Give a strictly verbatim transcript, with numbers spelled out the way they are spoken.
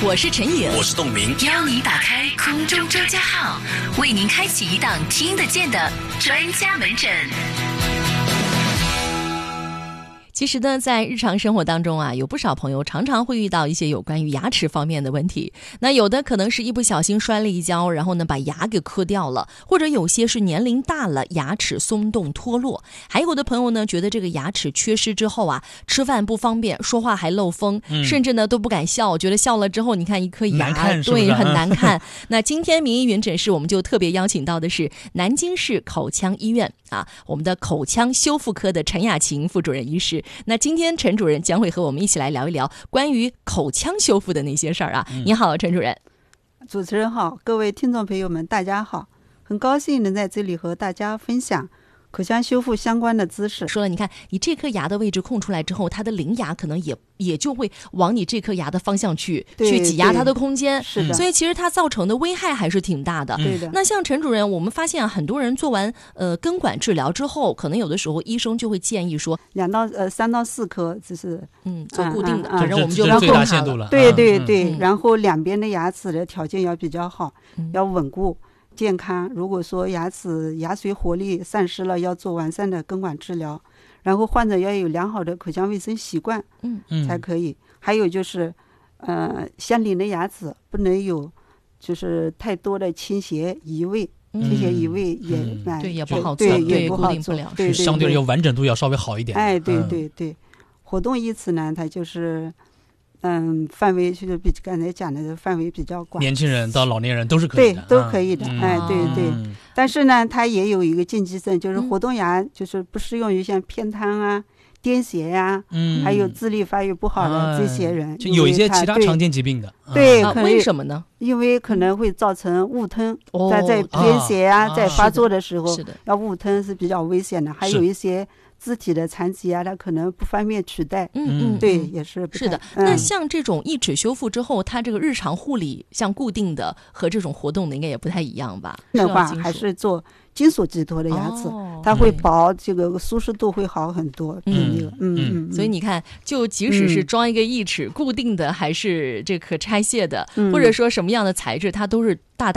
我是陈颖， 我是栋明， 邀你打开空中专家号，为您开启一档听得见的专家门诊。其实呢，在日常生活当中啊，有不少朋友常常会遇到一些有关于牙齿方面的问题。那有的可能是一不小心摔了一跤，然后呢把牙给磕掉了，或者有些是年龄大了，牙齿松动脱落。还有的朋友呢，觉得这个牙齿缺失之后啊，吃饭不方便，说话还漏风，嗯、甚至呢都不敢笑，觉得笑了之后，你看一颗牙， 难对，是是很难看。那今天名医云诊室，我们就特别邀请到的是南京市口腔医院啊，我们的口腔修复科的陈雅琴副主任医师。那今天陈主任将会和我们一起来聊一聊关于口腔修复的那些事儿啊。嗯、你好，陈主任。 主持人好，各位听众朋友们，大家好，很高兴能在这里和大家分享口腔修复相关的知识。 说了，你看你这颗牙的位置空出来之后，它的邻牙可能也也就会往你这颗牙的方向去去挤压它的空间， 是的。 所以其实它造成的危害还是挺大的。 对的。 那像陈主任，我们发现啊，很多人做完呃根管治疗之后，可能有的时候医生就会建议说， 两到呃三到四颗，就是嗯做固定的， 反正、嗯嗯、我们就这是最大限度了。 对对对、 嗯， 然后两边的牙齿的条件要比较好， 嗯、 要稳固。健康，如果说牙齿牙髓活力丧失了，要做完善的根管治疗，然后患者要有良好的口腔卫生习惯， 嗯， 才可以。还有就是，呃，相邻的牙齿不能有，就是太多的倾斜移位， 嗯、 倾斜移位也、 嗯、对也不好做， 对也不好做， 对对， 相对要完整度要稍微好一点。 哎，对对对，嗯、活动义齿呢，它就是。嗯，范围就是比刚才讲的范围比较广， 年轻人到老年人都是可以的， 对，都可以的。 嗯、 哎，对对、嗯。但是呢，它也有一个禁忌症，就是活动牙就是不适用于像偏瘫啊、癫痫呀、嗯，还有智力发育不好的这些人， 嗯、就有一些其他常见疾病的。 对， 啊、为什么呢？ 因为可能会造成误吞， 哦、 在在癫痫啊，啊在发作的时候， 是的， 要误吞是比较危险的。还有一些。肢体的残疾啊，它可能不方便取代。 嗯嗯， 对，也是是的、 嗯。 那像这种义齿修复之后，它这个日常护理，像固定的和这种活动的，应该也不太一样吧？ 的话还是做金属寄托的牙齿，哦、它会薄，这个舒适度会好很多。 嗯嗯嗯。 所以你看，就即使是装一个义齿，嗯、固定的还是这可拆卸的， 嗯、 或者说什么样的材质，它都是大大